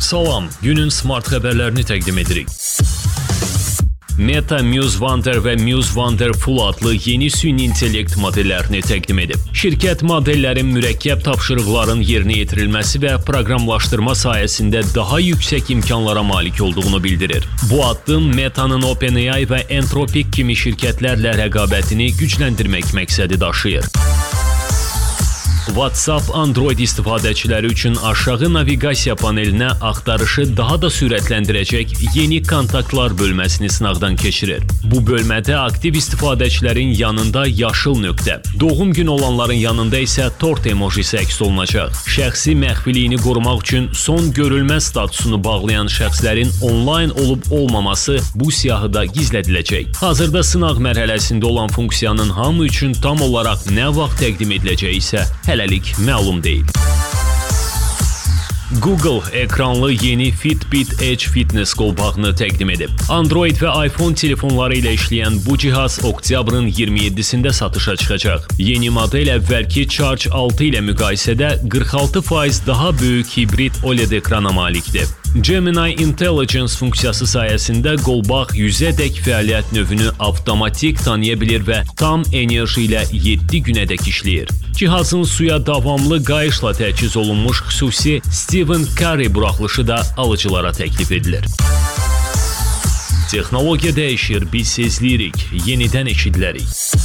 Salam, günün smart xəbərlərini təqdim edirik. Meta Muse Wonder və Muse Wonder Full adlı yeni süni intellekt modellərini təqdim edib. Şirkət modellərin mürəkkəb tapşırıqların yerinə yetirilməsi və proqramlaşdırma sayəsində daha yüksək imkanlara malik olduğunu bildirir. Bu addım Meta'nın OpenAI və Anthropic kimi şirkətlərlə rəqabətini gücləndirmək məqsədi daşıyır. WhatsApp Android istifadəçiləri üçün aşağı naviqasiya panelinə axtarışı daha da sürətləndirəcək yeni kontaktlar bölməsini sınaqdan keçirir. Bu bölmədə aktiv istifadəçilərin yanında yaşıl nöqtə, doğum günü olanların yanında isə tort emojisi əks olunacaq. Şəxsi məxfiliyini qorumaq üçün son görülmə statusunu bağlayan şəxslərin onlayn olub-olmaması bu siyahıda gizlədiləcək. Hazırda sınaq mərhələsində olan funksiyanın hamı üçün tam olaraq nə vaxt təqdim ediləcəyi isə hələlik məlum deyil. Google ekranlı yeni Fitbit Edge Fitness qolbağını təqdim edib. Android və iPhone telefonları ilə işləyən bu cihaz oktyabrın 27-sində satışa çıxacaq. Yeni model əvvəlki Charge 6 ilə müqayisədə 46% daha böyük hibrid OLED ekrana malikdir. Gemini Intelligence funksiyası sayəsində qolbaq 100-ədək fəaliyyət növünü avtomatik tanıya bilir və tam enerji ilə 7 günədək işləyir. Cihazın suya davamlı qayışla təchiz olunmuş xüsusi Stephen Curry buraxılışı da alıcılara təklif edilir. Texnologiya dəyişir, biz sezləyirik, yenidən eşidilərik.